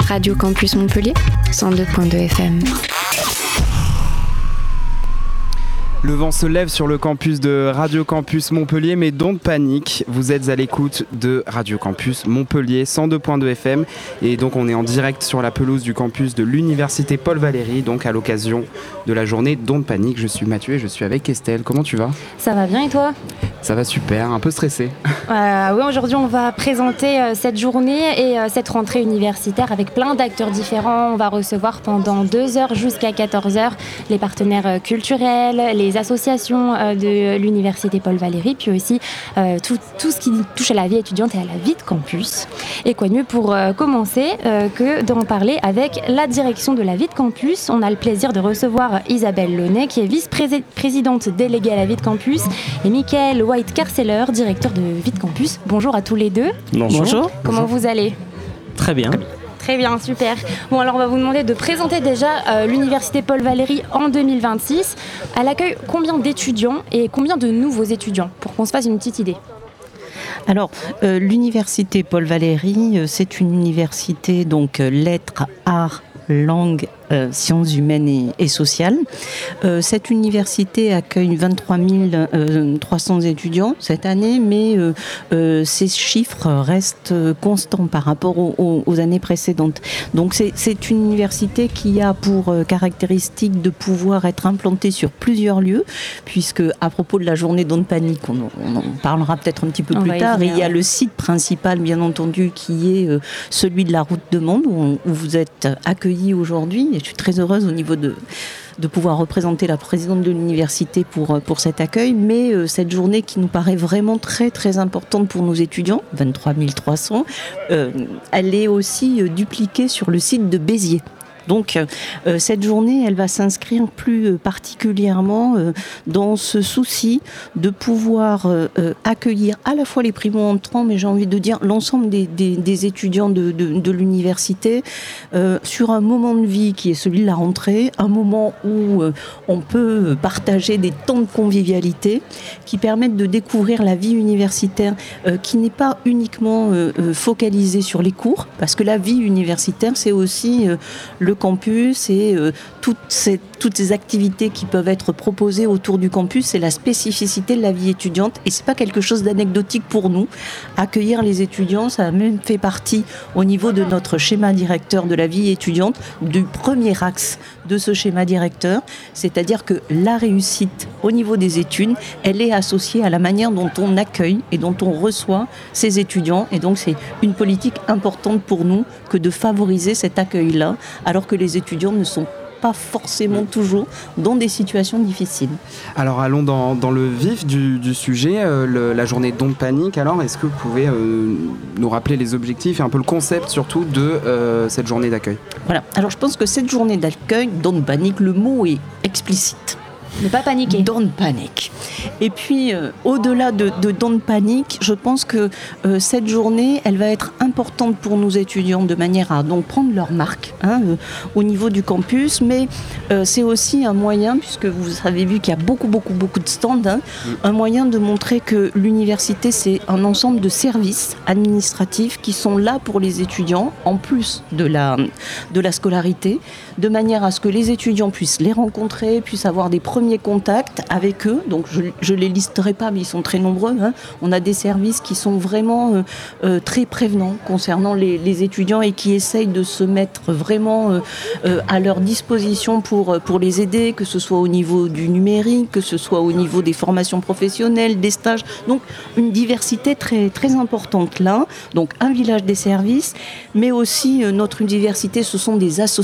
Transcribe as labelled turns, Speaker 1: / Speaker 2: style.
Speaker 1: Radio Campus Montpellier, 102.2 FM.
Speaker 2: Le vent se lève sur le campus de Radio Campus Montpellier, mais don't panique, vous êtes à l'écoute de Radio Campus Montpellier 102.2 FM et donc on est en direct sur la pelouse du campus de l'université Paul Valéry, donc à l'occasion de la journée don't panique. Je suis Mathieu et je suis avec Estelle. Comment tu vas ?
Speaker 3: Ça va bien et toi ?
Speaker 2: Ça va super, un peu stressé.
Speaker 3: Oui, aujourd'hui on va présenter cette journée et cette rentrée universitaire avec plein d'acteurs différents. On va recevoir pendant 2 heures jusqu'à 14 heures les partenaires culturels, les associations de l'université Paul Valéry, puis aussi tout ce qui touche à la vie étudiante et à la vie de campus. Et quoi de mieux pour commencer que d'en parler avec la direction de la vie de campus. On a le plaisir de recevoir Isabelle Launay, qui est vice-présidente déléguée à la vie de campus, et Michael White-Carceller, directeur de vie de campus. Bonjour à tous les deux.
Speaker 4: Bonjour.
Speaker 3: Comment vous allez ?
Speaker 4: Très bien.
Speaker 3: Très bien, super. Bon, alors on va vous demander de présenter déjà l'université Paul Valéry en 2026. Elle accueille combien d'étudiants et combien de nouveaux étudiants, pour qu'on se fasse une petite idée ?
Speaker 4: Alors, l'université Paul Valéry, c'est une université donc lettres, arts, langues, sciences humaines et sociales. Cette université accueille 23 300 étudiants cette année, mais ces chiffres restent constants par rapport aux années précédentes. Donc c'est une université qui a pour caractéristique de pouvoir être implantée sur plusieurs lieux, puisque à propos de la journée Don't Panique, on en parlera peut-être un petit peu plus tard, et il y a le site principal bien entendu qui est celui de la route de Mende, où vous êtes accueillis aujourd'hui. Je suis très heureuse au niveau de pouvoir représenter la présidente de l'université pour cet accueil, mais cette journée qui nous paraît vraiment très très importante pour nos étudiants, 23 300, elle est aussi dupliquée sur le site de Béziers. Donc cette journée, elle va s'inscrire plus particulièrement dans ce souci de pouvoir accueillir à la fois les primo-entrants, mais j'ai envie de dire l'ensemble des étudiants de l'université sur un moment de vie qui est celui de la rentrée, un moment où on peut partager des temps de convivialité qui permettent de découvrir la vie universitaire qui n'est pas uniquement focalisée sur les cours, parce que la vie universitaire, c'est aussi le campus et toutes ces activités qui peuvent être proposées autour du campus. C'est la spécificité de la vie étudiante et c'est pas quelque chose d'anecdotique pour nous. Accueillir les étudiants, ça a même fait partie au niveau de notre schéma directeur de la vie étudiante, du premier axe de ce schéma directeur, c'est-à-dire que la réussite au niveau des études, elle est associée à la manière dont on accueille et dont on reçoit ces étudiants, et donc c'est une politique importante pour nous que de favoriser cet accueil-là, alors que les étudiants ne sont pas forcément toujours dans des situations difficiles.
Speaker 2: Alors allons dans le vif du sujet, la journée Don't Panique. Alors est-ce que vous pouvez nous rappeler les objectifs et un peu le concept surtout de cette journée d'accueil ?
Speaker 4: Voilà, alors je pense que cette journée d'accueil, Don't Panique, le mot est explicite.
Speaker 3: Ne pas paniquer.
Speaker 4: Don't panic. Et puis, au-delà de Don't panic, je pense que cette journée, elle va être importante pour nos étudiants de manière à donc prendre leur marque au niveau du campus, mais c'est aussi un moyen, puisque vous avez vu qu'il y a beaucoup de stands, un moyen de montrer que l'université, c'est un ensemble de services administratifs qui sont là pour les étudiants, en plus de la scolarité, de manière à ce que les étudiants puissent les rencontrer, puissent avoir des premiers contacts avec eux. Donc je les listerai pas, mais ils sont très nombreux. On a des services qui sont vraiment très prévenants concernant les étudiants et qui essayent de se mettre vraiment à leur disposition pour les aider, que ce soit au niveau du numérique, que ce soit au niveau des formations professionnelles, des stages. Donc une diversité très, très importante là. Donc un village des services, mais aussi notre université, ce sont des associations